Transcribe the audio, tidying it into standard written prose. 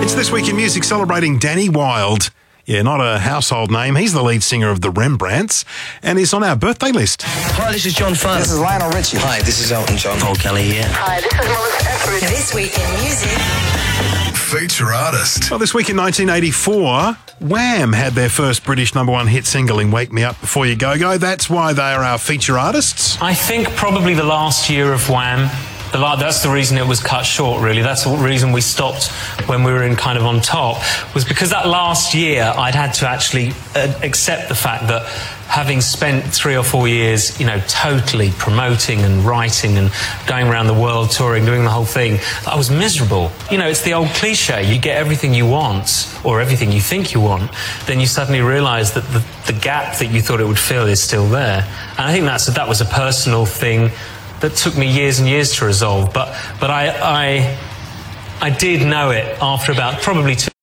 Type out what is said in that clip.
It's This Week in Music celebrating Danny Wilde. Yeah, not a household name. He's the lead singer of the Rembrandts and he's on our birthday list. Hi, this is John Fun. This is Lionel Richie. Hi, this is Elton John. Paul Kelly here. Hi, this is Melissa Etheridge. This Week in Music. Feature artist. Well, this week in 1984, Wham had their first British #1 hit single in Wake Me Up Before You Go Go. That's why they are our feature artists. I think probably the last year of Wham. That's the reason it was cut short, really. That's the reason we stopped when we were in kind of on top, was because that last year I'd had to actually accept the fact that having spent 3 or 4 years, totally promoting and writing and going around the world touring, doing the whole thing, I was miserable. It's the old cliche, you get everything you want, or everything you think you want, then you suddenly realise that the gap that you thought it would fill is still there. And I think that was a personal thing that took me years and years to resolve, but I did know it after about probably 2